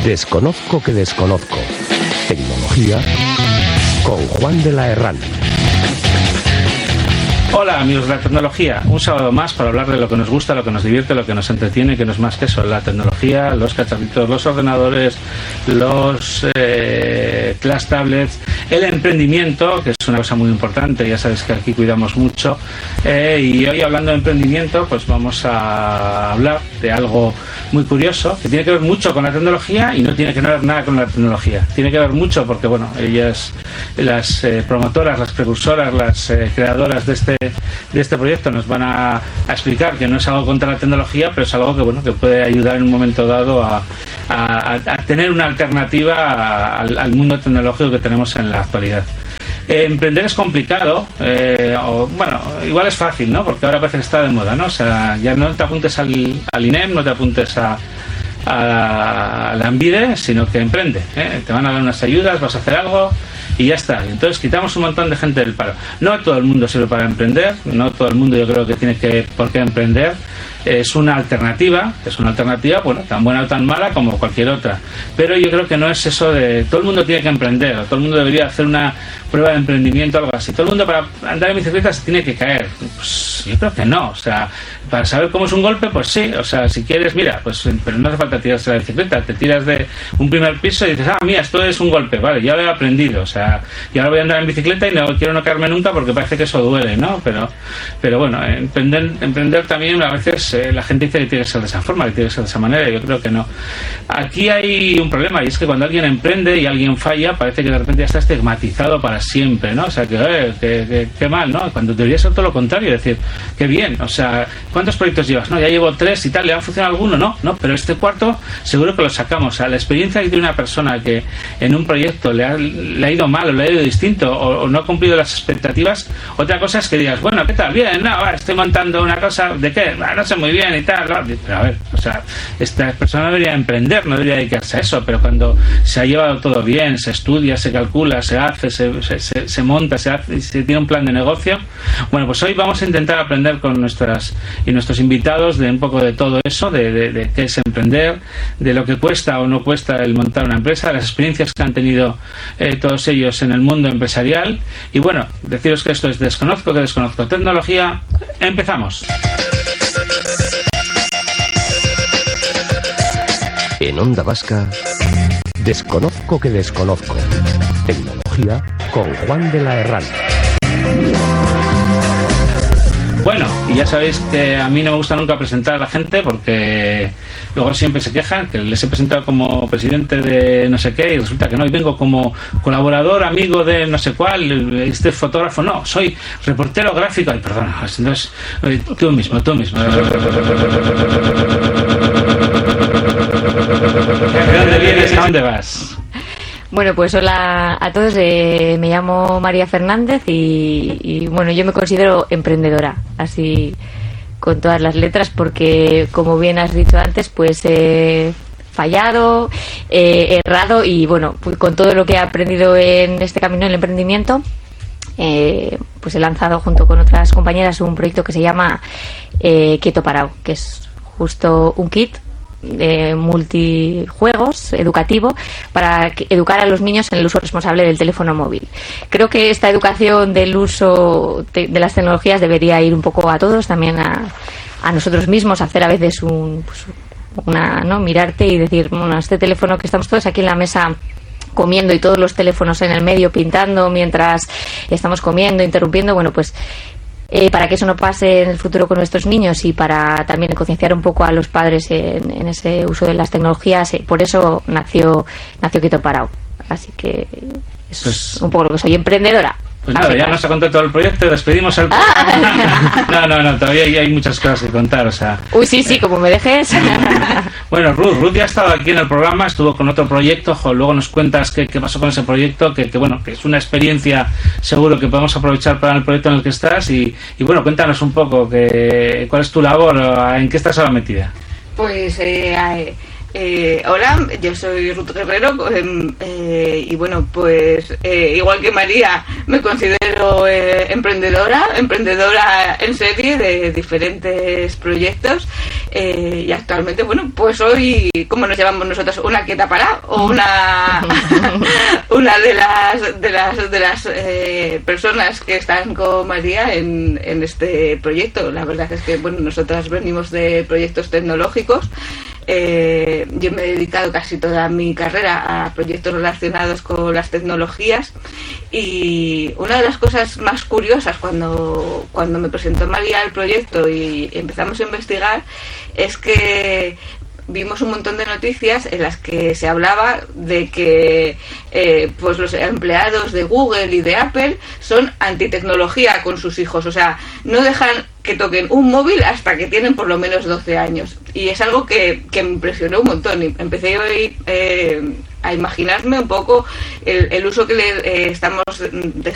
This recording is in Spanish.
Desconozco que desconozco. Tecnología con Juan de la Herrán. Hola amigos de la tecnología, un sábado más para hablar de lo que nos gusta, lo que nos divierte, lo que nos entretiene, que no es más que eso, la tecnología, los cacharritos, los ordenadores, las tablets, el emprendimiento, que es una cosa muy importante, ya sabes que aquí cuidamos mucho, y hoy hablando de emprendimiento, pues vamos a hablar de algo muy curioso, que tiene que ver mucho con la tecnología y no tiene que ver nada con la tecnología. Tiene que ver mucho porque, bueno, ellas, las promotoras, las precursoras, las creadoras de este proyecto nos van a explicar que no es algo contra la tecnología, pero es algo que, bueno, que puede ayudar en un momento dado a tener una alternativa al mundo tecnológico que tenemos en la actualidad. Emprender es complicado, bueno, igual es fácil, ¿no? Porque ahora parece que está de moda, ¿no? O sea, ya no te apuntes al INEM, no te apuntes a la Ambide, sino que emprende, ¿eh? Te van a dar unas ayudas, vas a hacer algo y ya está. Entonces quitamos un montón de gente del paro. No todo el mundo sirve para emprender, no todo el mundo yo creo que tiene por qué emprender. Es una alternativa, bueno, tan buena o tan mala como cualquier otra. Pero yo creo que no es eso de todo el mundo tiene que emprender, o todo el mundo debería hacer una prueba de emprendimiento o algo así. Todo el mundo para andar en bicicleta se tiene que caer. Pues yo creo que no. O sea, para saber cómo es un golpe, pues sí. O sea, si quieres, mira, pues pero no hace falta tirarse la bicicleta. Te tiras de un primer piso y dices, mira, esto es un golpe, vale, ya lo he aprendido. O sea, y ahora voy a andar en bicicleta y no quiero no caerme nunca porque parece que eso duele, ¿no? Pero bueno, emprender también a veces la gente dice que tiene que ser de esa forma, que tiene que ser de esa manera. Yo creo que no. Aquí hay un problema y es que cuando alguien emprende y alguien falla, parece que de repente ya está estigmatizado para siempre, ¿no? O sea, que mal, ¿no? Cuando debería ser todo lo contrario, decir, qué bien, o sea, ¿cuántos proyectos llevas? No, ya llevo 3 y tal, ¿le han funcionado alguno? No, pero este cuarto seguro que lo sacamos. O sea, la experiencia que tiene una persona que en un proyecto le ha ido mal o le ha ido distinto o no ha cumplido las expectativas, otra cosa es que digas, bueno, ¿qué tal? Bien, no, estoy montando una cosa, ¿de qué? No sé muy bien y tal, pero a ver, o sea, esta persona no debería emprender, no debería dedicarse a eso, pero cuando se ha llevado todo bien, se estudia, se calcula, se hace, se monta, se hace, se tiene un plan de negocio. Bueno, pues hoy vamos a intentar aprender con nuestros invitados de un poco de todo eso, de qué es emprender, de lo que cuesta o no cuesta el montar una empresa, las experiencias que han tenido todos ellos en el mundo empresarial. Y bueno, deciros que esto es Desconozco que desconozco tecnología. Empezamos. En Onda Vasca, Desconozco que desconozco. Tecnología con Juan de la Herrán. Bueno, y ya sabéis que a mí no me gusta nunca presentar a la gente porque luego siempre se quejan que les he presentado como presidente de no sé qué y resulta que no, y vengo como colaborador, amigo de no sé cuál, este fotógrafo, no, soy reportero gráfico. Ay, perdona, entonces tú mismo. ¿De dónde vienes? ¿A dónde vas? Bueno, pues hola a todos, me llamo María Fernández y bueno, yo me considero emprendedora, así con todas las letras, porque como bien has dicho antes, pues he fallado, errado y bueno, pues con todo lo que he aprendido en este camino del emprendimiento, pues he lanzado junto con otras compañeras un proyecto que se llama Quieto Parao, que es justo un kit multijuegos educativo para educar a los niños en el uso responsable del teléfono móvil. Creo que esta educación del uso de las tecnologías debería ir un poco a todos, también a nosotros mismos, hacer a veces mirarte y decir, bueno, este teléfono que estamos todos aquí en la mesa comiendo y todos los teléfonos en el medio pintando mientras estamos comiendo, interrumpiendo, bueno, pues para que eso no pase en el futuro con nuestros niños y para también concienciar un poco a los padres en ese uso de las tecnologías, por eso nació Quieto Parao. Así que es pues, un poco lo que soy, emprendedora. Pues nada, ya nos ha contado todo el proyecto, despedimos el No, todavía hay muchas cosas que contar, o sea. Uy, sí, como me dejes. Bueno, Ruth ya ha estado aquí en el programa, estuvo con otro proyecto, luego nos cuentas qué pasó con ese proyecto, que bueno, que es una experiencia seguro que podemos aprovechar para el proyecto en el que estás y bueno, cuéntanos un poco cuál es tu labor, en qué estás ahora metida. Pues Hola, yo soy Ruth Guerrero y bueno, pues igual que María me considero emprendedora en serie de diferentes proyectos y actualmente, bueno, pues soy, ¿cómo nos llamamos nosotros? ¿Una quieta para? ¿O una de las personas que están con María en este proyecto? La verdad es que, bueno, nosotras venimos de proyectos tecnológicos. Yo me he dedicado casi toda mi carrera a proyectos relacionados con las tecnologías y una de las cosas más curiosas cuando me presentó María el proyecto y empezamos a investigar es que vimos un montón de noticias en las que se hablaba de que pues los empleados de Google y de Apple son antitecnología con sus hijos, o sea, no dejan que toquen un móvil hasta que tienen por lo menos 12 años. Y es algo que me impresionó un montón. Y empecé a imaginarme un poco el uso que le estamos